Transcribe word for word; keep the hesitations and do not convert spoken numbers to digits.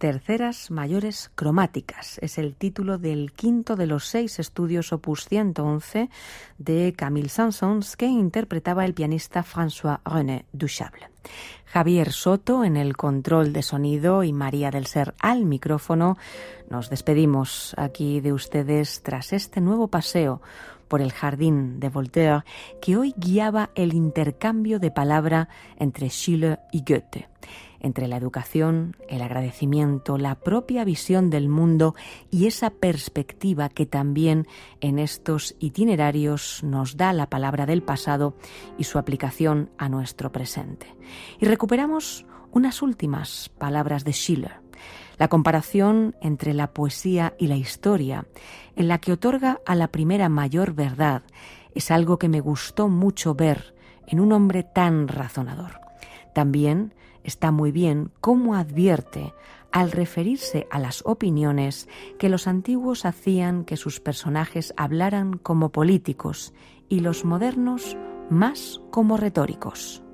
Terceras mayores cromáticas es el título del quinto de los seis estudios opus ciento once de Camille Saint-Saëns que interpretaba el pianista François-René Duchâble. Javier Soto en el control de sonido y María del Ser al micrófono. Nos despedimos aquí de ustedes tras este nuevo paseo por el jardín de Voltaire que hoy guiaba el intercambio de palabra entre Schiller y Goethe, entre la educación, el agradecimiento, la propia visión del mundo y esa perspectiva que también en estos itinerarios nos da la palabra del pasado y su aplicación a nuestro presente. Y recuperamos unas últimas palabras de Schiller, la comparación entre la poesía y la historia, en la que otorga a la primera mayor verdad, es algo que me gustó mucho ver en un hombre tan razonador. También está muy bien cómo advierte, al referirse a las opiniones, que los antiguos hacían que sus personajes hablaran como políticos y los modernos más como retóricos.